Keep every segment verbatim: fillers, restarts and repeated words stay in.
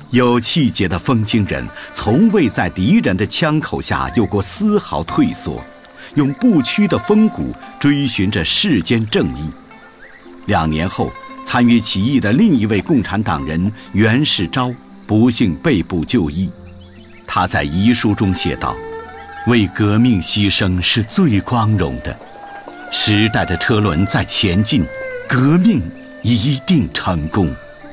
有气节的风京人从未在敌人的枪口下有过丝毫退缩，用不屈的风骨追寻着世间正义。两年后，参与起义的另一位共产党人袁世钊不幸被捕就义。他在遗书中写道：为革命牺牲是最光荣的，时代的车轮在前进，革命一定成功。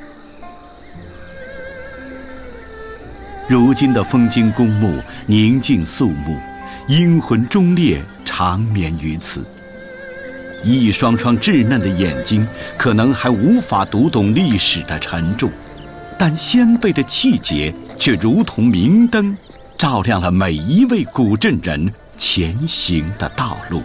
如今的风京公墓宁静肃穆，英魂忠烈长眠于此。一双双稚嫩的眼睛可能还无法读懂历史的沉重，但先辈的气节却如同明灯，照亮了每一位古镇人前行的道路。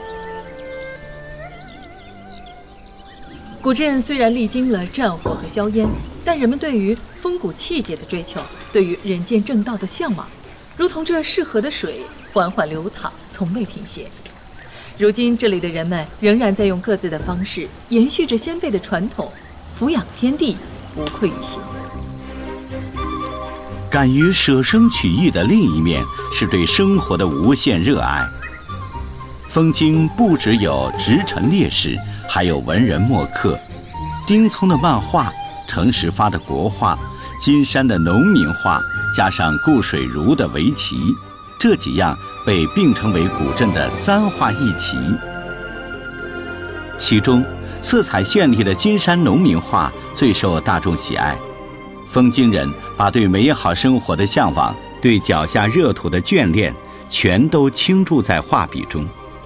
古镇虽然历经了战火和硝烟，但人们对于风骨气节的追求，对于人间正道的向往，如同这逝河的水缓缓流淌，从未停歇。如今这里的人们仍然在用各自的方式延续着先辈的传统，俯仰天地，无愧于心。 敢于舍生取义的另一面是对生活的无限热爱。风京不只有直臣烈士，还有文人墨客。丁聪的漫画，程时发的国画，金山的农民画，加上顾水如的围棋，这几样被并称为古镇的三画一奇。其中色彩绚丽的金山农民画最受大众喜爱。风京人把对美好生活的向往，对脚下热土的眷恋，全都倾注在画笔中。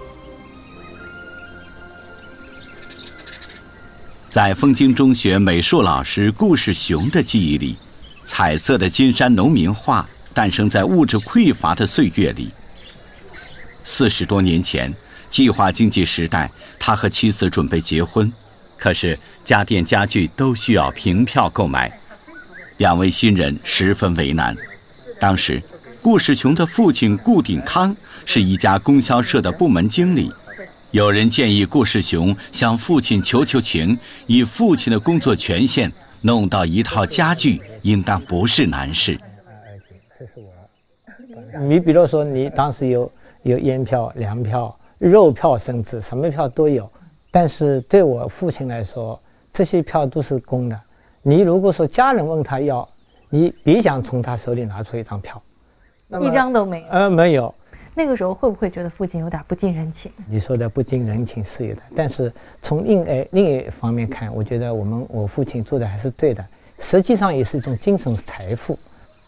在风京中学美术老师顾世雄的记忆里，彩色的金山农民画诞生在物质匮乏的岁月里。四十多年前，计划经济时代，他和妻子准备结婚，可是家电家具都需要凭票购买，两位新人十分为难。当时，顾世雄的父亲顾鼎康是一家供销社的部门经理。有人建议顾世雄向父亲求求情，以父亲的工作权限弄到一套家具，应当不是难事。 这是我，你比如说，你当时有有烟票、粮票、肉票，甚至什么票都有。但是对我父亲来说，这些票都是公的。你如果说家人问他要，你别想从他手里拿出一张票， 一张都没有。 呃，没有。 那个时候会不会觉得父亲有点不近人情？ 你说的不近人情是有的，但是从另一另一方面看，我觉得我们我父亲做的还是对的，实际上也是一种精神财富。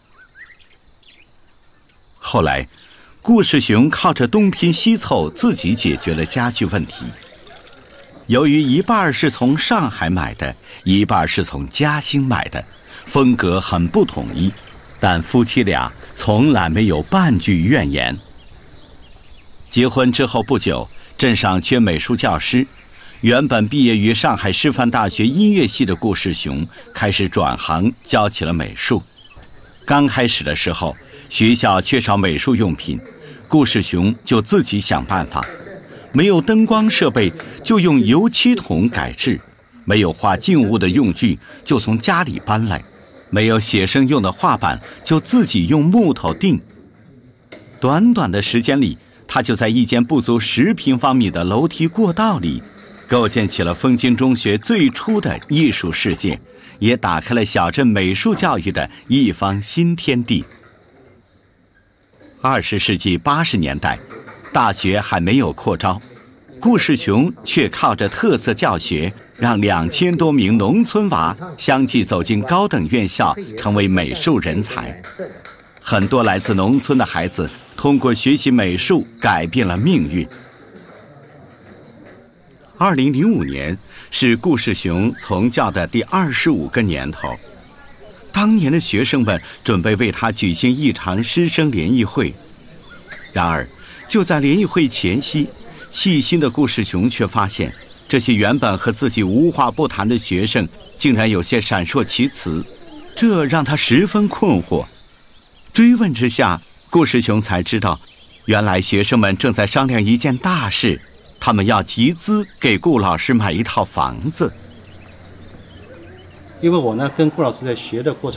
后来，顾世雄靠着东拼西凑，自己解决了家具问题。由于一半是从上海买的，一半是从嘉兴买的，风格很不统一，但夫妻俩从来没有半句怨言。结婚之后不久，镇上缺美术教师，原本毕业于上海师范大学音乐系的顾世雄开始转行教起了美术。刚开始的时候，学校缺少美术用品，顾世雄就自己想办法。没有灯光设备，就用油漆桶改制；没有画静物的用具，就从家里搬来；没有写生用的画板，就自己用木头钉。短短的时间里，他就在一间不足十平方米的楼梯过道里，构建起了风京中学最初的艺术世界，也打开了小镇美术教育的一方新天地。二十世纪八十年代，大学还没有扩招，顾世雄却靠着特色教学，让两千多名农村娃相继走进高等院校，成为美术人才。很多来自农村的孩子通过学习美术改变了命运。二零零五年是顾世雄从教的第二十五个年头，当年的学生们准备为他举行一场师生联谊会。然而就在联谊会前夕，细心的顾世雄却发现，这些原本和自己无话不谈的学生竟然有些闪烁其词，这让他十分困惑。追问之下，顾世雄才知道，原来学生们正在商量一件大事，他们要集资给顾老师买一套房子。 因为我呢跟顾老师在学的过程